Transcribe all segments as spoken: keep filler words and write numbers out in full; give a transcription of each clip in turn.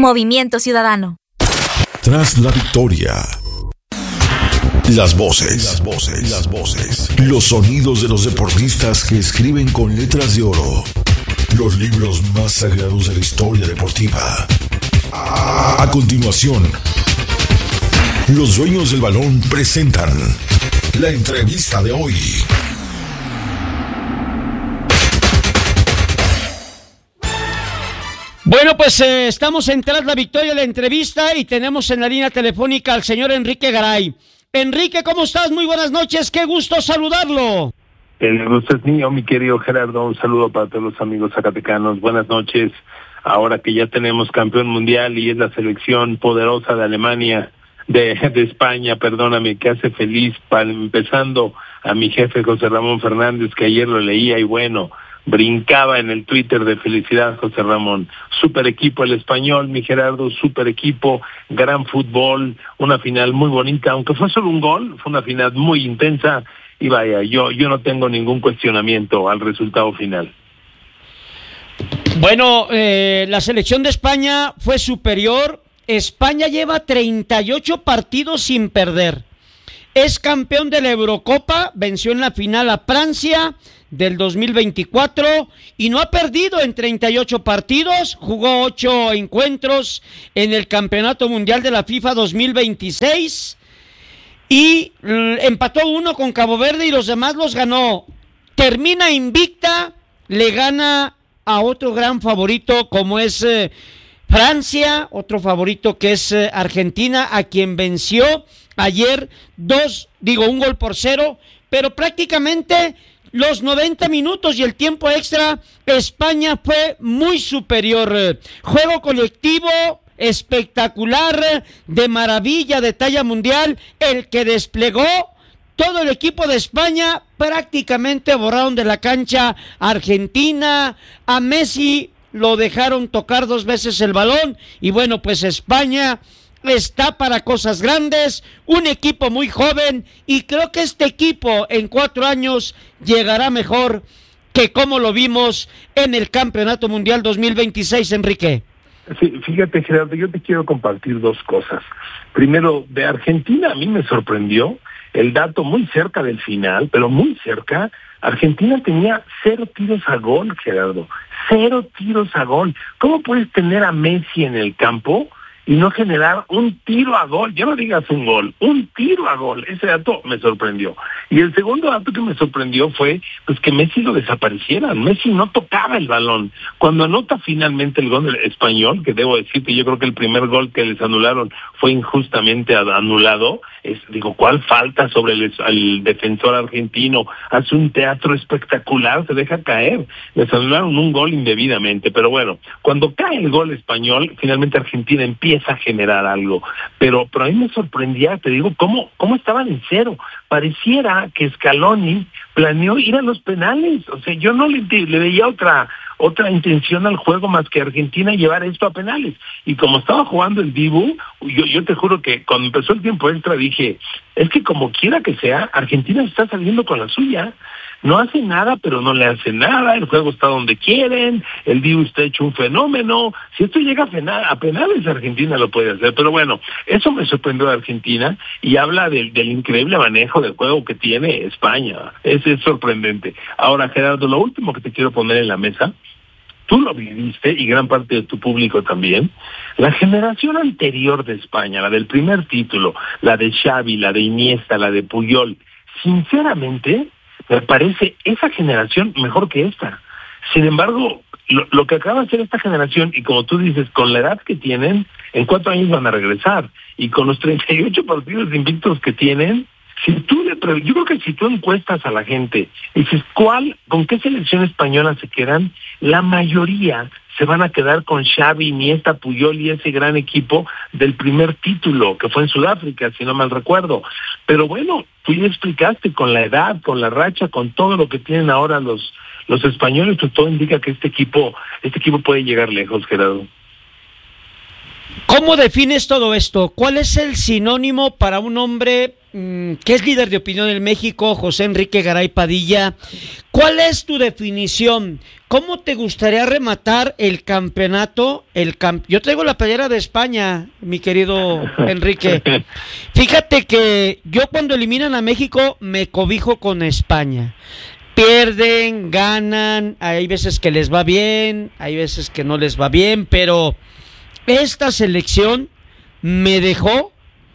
Movimiento Ciudadano. Tras la victoria. Las voces, las voces, las voces, los sonidos de los deportistas que escriben con letras de oro los libros más sagrados de la historia deportiva. A, a continuación, los dueños del balón presentan la entrevista de hoy. Bueno, pues eh, estamos en Tras la Victoria, la entrevista, y tenemos en la línea telefónica al señor Enrique Garay. Enrique, ¿cómo estás? Muy buenas noches, qué gusto saludarlo. El gusto es mío, mi querido Gerardo. Un saludo para todos los amigos zacatecanos. Buenas noches. Ahora que ya tenemos campeón mundial y es la selección poderosa de Alemania, de, de España, perdóname, que hace feliz, para, empezando a mi jefe José Ramón Fernández, que ayer lo leía y bueno, brincaba en el Twitter de felicidad José Ramón. Super equipo el español, mi Gerardo, super equipo, gran fútbol, una final muy bonita, aunque fue solo un gol, fue una final muy intensa y vaya, yo, yo no tengo ningún cuestionamiento al resultado final. Bueno, eh, la selección de España fue superior. España lleva treinta y ocho partidos sin perder. Es campeón de la Eurocopa, venció en la final a Francia del dos mil veinticuatro y no ha perdido en treinta y ocho partidos, jugó ocho encuentros en el Campeonato Mundial de la FIFA dos mil veintiséis y empató uno con Cabo Verde y los demás los ganó. Termina invicta, le gana a otro gran favorito como es eh, Francia, otro favorito que es eh, Argentina, a quien venció ayer dos, digo un gol por cero, pero prácticamente los noventa minutos y el tiempo extra, España fue muy superior. Juego colectivo espectacular, de maravilla, de talla mundial, el que desplegó todo el equipo de España. Prácticamente borraron de la cancha a Argentina, a Messi lo dejaron tocar dos veces el balón y bueno, pues España está para cosas grandes, un equipo muy joven y creo que este equipo en cuatro años llegará mejor que como lo vimos en el Campeonato Mundial dos mil veintiséis, Enrique. Sí, fíjate, Gerardo, yo te quiero compartir dos cosas. Primero, de Argentina a mí me sorprendió el dato muy cerca del final, pero muy cerca. Argentina tenía cero tiros a gol, Gerardo, cero tiros a gol. ¿Cómo puedes tener a Messi en el campo y no generar un tiro a gol? Ya no digas un gol, un tiro a gol. Ese dato me sorprendió. Y el segundo dato que me sorprendió fue pues que Messi lo desapareciera. Messi no tocaba el balón. Cuando anota finalmente el gol español, que debo decir que yo creo que el primer gol que les anularon fue injustamente anulado, es, digo, ¿cuál falta sobre el, el defensor argentino? Hace un teatro espectacular, se deja caer. Les anularon un gol indebidamente, pero bueno, cuando cae el gol español, finalmente Argentina empieza a generar algo. Pero, pero a mí me sorprendía, te digo, cómo, cómo estaban en cero. Pareciera que Scaloni planeó ir a los penales. O sea, yo no le, le veía otra otra intención al juego más que Argentina llevar esto a penales. Y como estaba jugando el Dibu, yo, yo te juro que cuando empezó el tiempo extra dije, es que como quiera que sea, Argentina está saliendo con la suya. No hace nada, pero no le hace nada, el juego está donde quieren, el Dibu está hecho un fenómeno. Si esto llega a, penal, a penales, Argentina lo puede hacer. Pero bueno, eso me sorprendió de Argentina y habla del, del increíble manejo del juego que tiene España. Es, es sorprendente. Ahora, Gerardo, lo último que te quiero poner en la mesa, tú lo viviste y gran parte de tu público también. La generación anterior de España, la del primer título, la de Xavi, la de Iniesta, la de Puyol, sinceramente me parece esa generación mejor que esta. Sin embargo, lo, lo que acaba de hacer esta generación, y como tú dices, con la edad que tienen, en cuatro años van a regresar. Y con los treinta y ocho partidos invictos que tienen, si tú le pre- yo creo que si tú encuestas a la gente y dices, ¿cuál, con qué selección española se quedan? La mayoría se van a quedar con Xavi, Iniesta, Puyol y ese gran equipo del primer título, que fue en Sudáfrica, si no mal recuerdo. Pero bueno, tú ya explicaste, con la edad, con la racha, con todo lo que tienen ahora los los españoles, pues todo indica que este equipo este equipo puede llegar lejos, Gerardo. ¿Cómo defines todo esto? ¿Cuál es el sinónimo para un hombre mmm, que es líder de opinión en México, José Enrique Garay Padilla? ¿Cuál es tu definición? ¿Cómo te gustaría rematar el campeonato? El camp- Yo traigo la playera de España, mi querido Enrique. Fíjate que yo cuando eliminan a México me cobijo con España. Pierden, ganan, hay veces que les va bien, hay veces que no les va bien, pero esta selección me dejó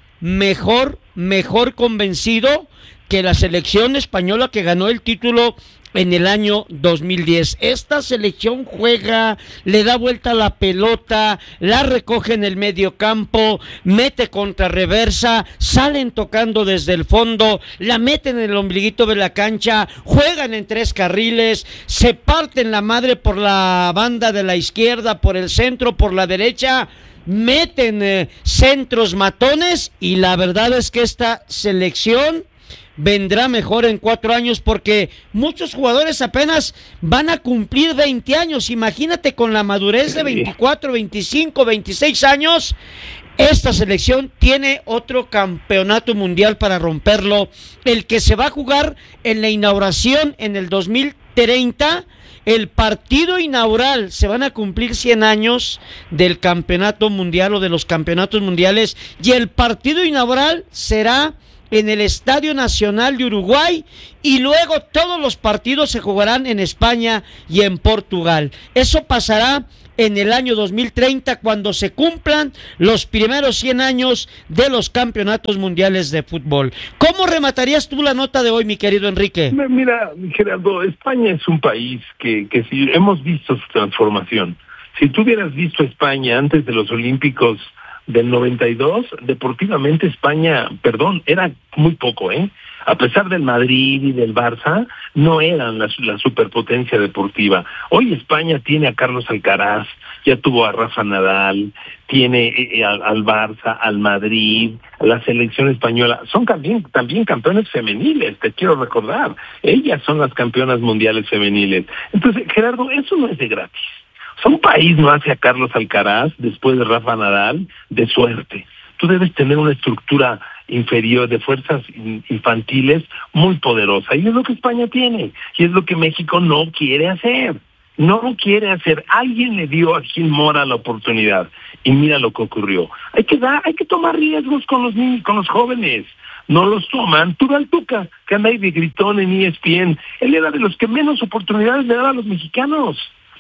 mejor, mejor convencido que la selección española que ganó el título en el año dos mil diez. Esta selección juega, le da vuelta a la pelota, la recoge en el medio campo, mete contra reversa, salen tocando desde el fondo, la meten en el ombliguito de la cancha, juegan en tres carriles, se parten la madre por la banda de la izquierda, por el centro, por la derecha, meten eh, centros matones, y la verdad es que esta selección vendrá mejor en cuatro años porque muchos jugadores apenas van a cumplir veinte años. Imagínate con la madurez de veinticuatro, veinticinco, veintiséis años. Esta selección tiene otro campeonato mundial para romperlo, el que se va a jugar en la inauguración en el dos mil treinta. El partido inaugural, se van a cumplir cien años del campeonato mundial o de los campeonatos mundiales, y el partido inaugural será en el Estadio Nacional de Uruguay, y luego todos los partidos se jugarán en España y en Portugal. Eso pasará en el año dos mil treinta, cuando se cumplan los primeros cien años de los campeonatos mundiales de fútbol. ¿Cómo rematarías tú la nota de hoy, mi querido Enrique? Mira, Gerardo, España es un país que, que si hemos visto su transformación. Si tú hubieras visto España antes de los Olímpicos del noventa y dos, deportivamente España, perdón, era muy poco, ¿eh? A pesar del Madrid y del Barça, no eran la, la superpotencia deportiva. Hoy España tiene a Carlos Alcaraz, ya tuvo a Rafa Nadal, tiene eh, al, al Barça, al Madrid, a la selección española. Son también, también campeones femeniles, te quiero recordar. Ellas son las campeonas mundiales femeniles. Entonces, Gerardo, eso no es de gratis. O sea, un país no hace a Carlos Alcaraz, después de Rafa Nadal, de suerte. Tú debes tener una estructura inferior de fuerzas infantiles muy poderosa, y es lo que España tiene, y es lo que México no quiere hacer. No lo quiere hacer. Alguien le dio a Gil Mora la oportunidad, y mira lo que ocurrió. Hay que dar, hay que tomar riesgos con los niños, con los jóvenes. No los toman. Tú ve al Tuca, que anda ahí de gritón en E S P N. Él era de los que menos oportunidades le daba a los mexicanos.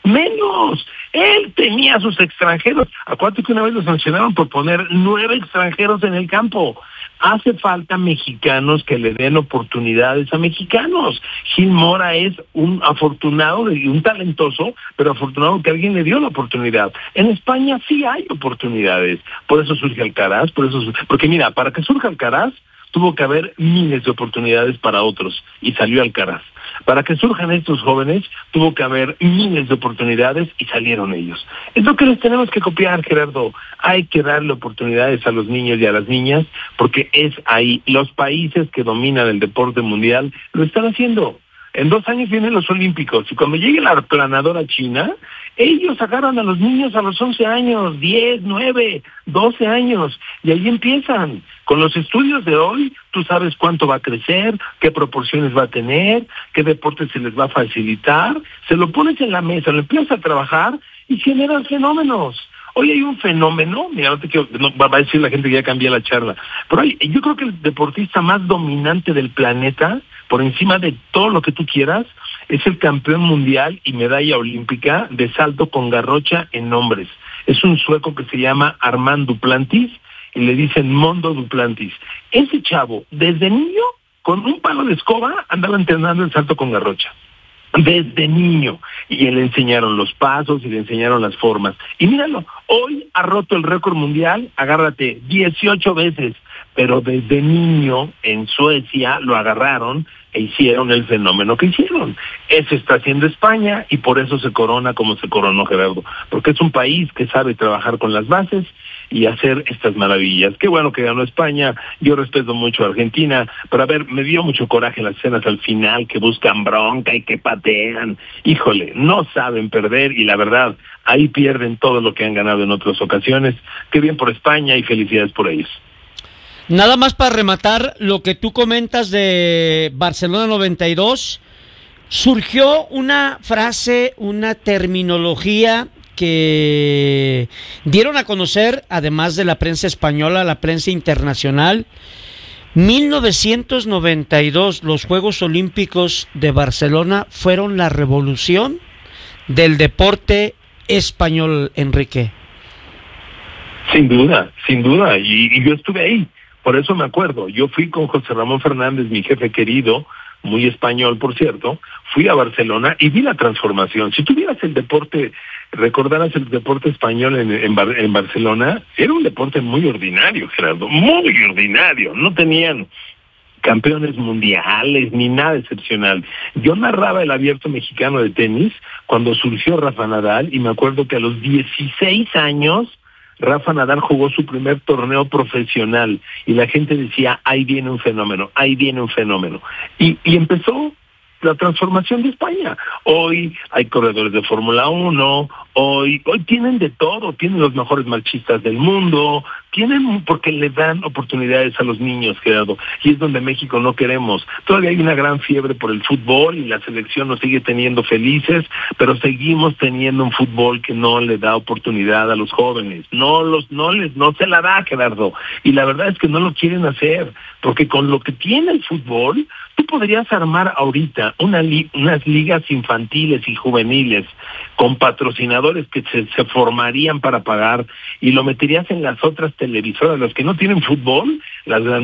Menos. Él tenía a sus extranjeros. Acuérdate que una vez los sancionaron por poner nueve extranjeros en el campo. Hace falta mexicanos que le den oportunidades a mexicanos. Gil Mora es un afortunado y un talentoso, pero afortunado que alguien le dio la oportunidad. En España sí hay oportunidades. Por eso surge Alcaraz, por eso surge... porque mira, para que surja Alcaraz tuvo que haber miles de oportunidades para otros, y salió Alcaraz. Para que surjan estos jóvenes, tuvo que haber miles de oportunidades y salieron ellos. Es lo que les tenemos que copiar, Gerardo. Hay que darle oportunidades a los niños y a las niñas, porque es ahí. Los países que dominan el deporte mundial lo están haciendo. En dos años vienen los Olímpicos, y cuando llegue la planadora china, ellos agarran a los niños a los once años, diez, nueve, doce años, y ahí empiezan. Con los estudios de hoy, tú sabes cuánto va a crecer, qué proporciones va a tener, qué deportes se les va a facilitar. Se lo pones en la mesa, lo empiezas a trabajar y generan fenómenos. Hoy hay un fenómeno, mira, no te quiero, no, va a decir la gente que ya cambié la charla, pero hay, yo creo que el deportista más dominante del planeta, por encima de todo lo que tú quieras, es el campeón mundial y medalla olímpica de salto con garrocha en hombres. Es un sueco que se llama Armand Duplantis, y le dicen Mondo Duplantis. Ese chavo, desde niño, con un palo de escoba, andaba entrenando el salto con garrocha. Desde niño. Y le enseñaron los pasos y le enseñaron las formas. Y míralo, hoy ha roto el récord mundial, agárrate, dieciocho veces. pero desde niño en Suecia lo agarraron e hicieron el fenómeno que hicieron. Eso está haciendo España y por eso se corona como se coronó, Gerardo, porque es un país que sabe trabajar con las bases y hacer estas maravillas. Qué bueno que ganó España, yo respeto mucho a Argentina, pero a ver, me dio mucho coraje las escenas al final, que buscan bronca y que patean. Híjole, no saben perder y la verdad, ahí pierden todo lo que han ganado en otras ocasiones. Qué bien por España y felicidades por ellos. Nada más para rematar lo que tú comentas de Barcelona noventa y dos, surgió una frase, una terminología que dieron a conocer, además de la prensa española, la prensa internacional. mil novecientos noventa y dos, los Juegos Olímpicos de Barcelona fueron la revolución del deporte español, Enrique. Sin duda, sin duda, y, y yo estuve ahí. Por eso me acuerdo, yo fui con José Ramón Fernández, mi jefe querido, muy español, por cierto, fui a Barcelona y vi la transformación. Si tuvieras el deporte, recordaras el deporte español en, en, Bar, en Barcelona, era un deporte muy ordinario, Gerardo, muy ordinario. No tenían campeones mundiales ni nada excepcional. Yo narraba el Abierto Mexicano de tenis cuando surgió Rafa Nadal y me acuerdo que a los dieciséis años Rafa Nadal jugó su primer torneo profesional y la gente decía, ahí viene un fenómeno, ahí viene un fenómeno. Y, y empezó la transformación de España. Hoy hay corredores de Fórmula uno, hoy, hoy tienen de todo, tienen los mejores marchistas del mundo, tienen porque le dan oportunidades a los niños, Gerardo, y es donde México no queremos. Todavía hay una gran fiebre por el fútbol y la selección nos sigue teniendo felices, pero seguimos teniendo un fútbol que no le da oportunidad a los jóvenes, no los, no les, no se la da, Gerardo, y la verdad es que no lo quieren hacer, porque con lo que tiene el fútbol, tú podrías armar ahorita una li- unas ligas infantiles y juveniles con patrocinadores que se, se formarían para pagar y lo meterías en las otras televisoras, las que no tienen fútbol, las